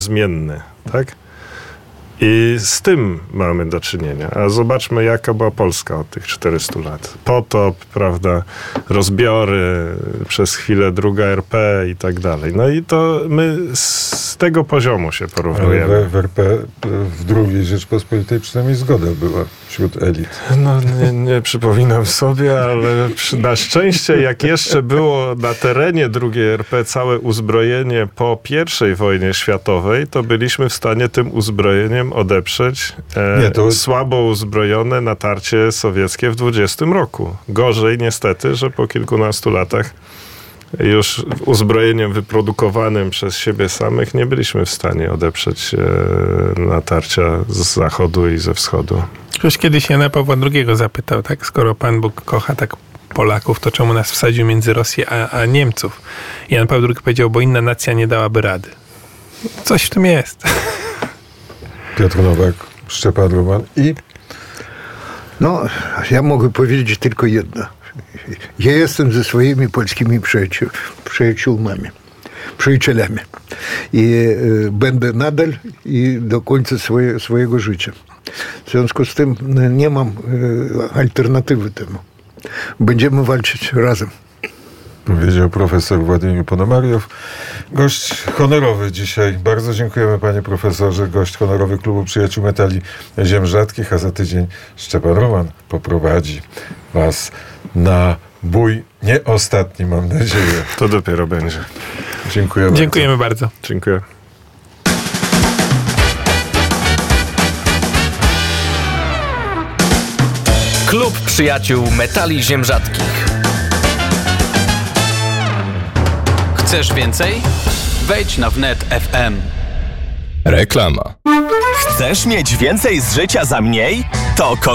zmienny, tak? I z tym mamy do czynienia. A zobaczmy, jaka była Polska od tych 400 lat. Potop, prawda, rozbiory, przez chwilę druga RP i tak dalej. No i to my z tego poziomu się porównujemy. Ale w RP w II Rzeczpospolitej przynajmniej zgoda była wśród elit. No nie przypominam sobie, ale na szczęście jak jeszcze było na terenie II RP całe uzbrojenie po I wojnie światowej, to byliśmy w stanie tym uzbrojeniem odeprzeć słabo uzbrojone natarcie sowieckie w 20 roku. Gorzej niestety, że po kilkunastu latach już uzbrojeniem wyprodukowanym przez siebie samych nie byliśmy w stanie odeprzeć natarcia z zachodu i ze wschodu. Ktoś kiedyś Jana Pawła II zapytał, tak, skoro Pan Bóg kocha tak Polaków, to czemu nas wsadził między Rosję a Niemców? Jan Paweł II powiedział, bo inna nacja nie dałaby rady. Coś w tym jest. Piotr Nowak, Szczepan Roman i... No, ja mogę powiedzieć tylko jedno. Ja jestem ze swoimi polskimi przyjaciółmi i będę nadal i do końca swojego życia. W związku z tym nie mam alternatywy temu. Będziemy walczyć razem. Powiedział profesor Władimir Ponomariow. Gość honorowy dzisiaj. Bardzo dziękujemy, panie profesorze. Gość honorowy Klubu Przyjaciół Metali Ziem Rzadkich, a za tydzień Szczepan Roman poprowadzi was na bój nie ostatni, mam nadzieję. To dopiero będzie. Dziękujemy bardzo. Dziękuję. Klub Przyjaciół Metali Ziem Rzadkich. Chcesz więcej? Wejdź na wnet FM. Reklama. Chcesz mieć więcej z życia za mniej? To